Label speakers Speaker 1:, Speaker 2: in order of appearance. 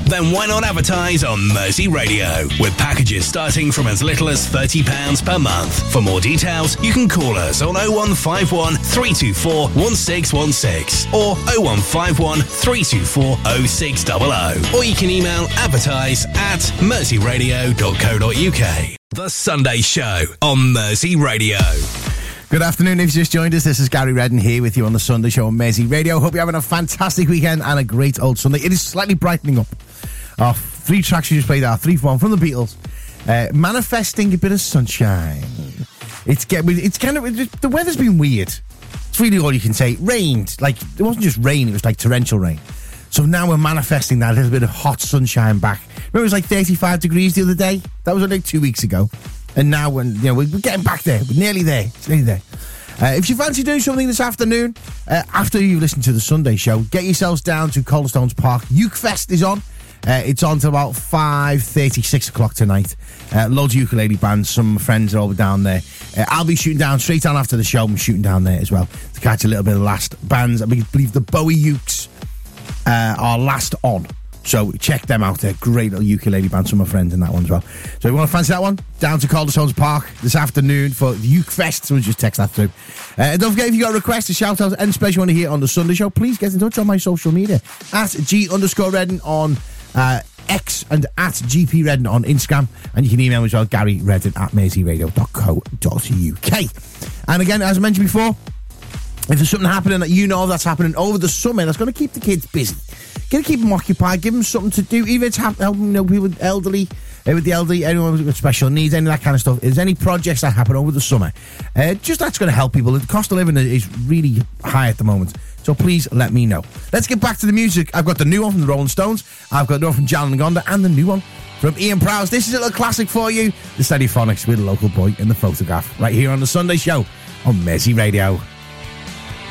Speaker 1: Then why not advertise on Mersey Radio? With packages starting from as little as £30 per month. For more details, you can call us on 0151 324 1616 or 0151 324 0600. Or you can email advertise@merseyradio.co.uk. The Sunday Show on Mersey Radio.
Speaker 2: Good afternoon, if you just joined us. This is Gary Redden here with you on the Sunday Show on Mersey Radio. Hope you're having a fantastic weekend and a great old Sunday. It is slightly brightening up. Our 3 tracks you just played are 3 for 1 from the Beatles. Manifesting a bit of sunshine. It's kind of, the weather's been weird. It's really all you can say. It rained. Like, it wasn't just rain, it was like torrential rain. So now we're manifesting that little bit of hot sunshine back. Remember it was like 35 degrees the other day? That was like 2 weeks ago. And now we're getting back there. We're nearly there. It's nearly there. If you fancy doing something this afternoon, after you listen to the Sunday Show, get yourselves down to Calderstones Park. Ukefest is on. It's on to about 5:30, 6 o'clock tonight. Loads of ukulele bands. Some of my friends are over down there. I'll be shooting down straight on after the show. I'm shooting down there as well to catch a little bit of the last bands. I believe the Bowie Ukes are last on. So check them out. They're great little ukulele band. Some of my friends in that one as well. So if you want to fancy that one, down to Calderstones Park this afternoon for the Ukefest. Someone just text that through. Don't forget, if you got a request, a shout out, and special you want to hear on the Sunday Show, please get in touch on my social media at G_Redden on X and at GP Redden on Instagram, and you can email me as well, Gary Redden at merseyradio.co.uk. And again, as I mentioned before, if there's something happening that you know that's happening over the summer that's going to keep the kids busy, going to keep them occupied, give them something to do, even if it's helping people with elderly, anyone with special needs, any of that kind of stuff. If there's any projects that happen over the summer, just that's going to help people. The cost of living is really high at the moment, so please let me know. Let's get back to the music. I've got the new one from the Rolling Stones, I've got the new one from Jan Lagonda, and the new one from Ian Prowse. This is a little classic for you, the Stereophonics with a local boy in the photograph, right here on the Sunday Show on Mersey Radio.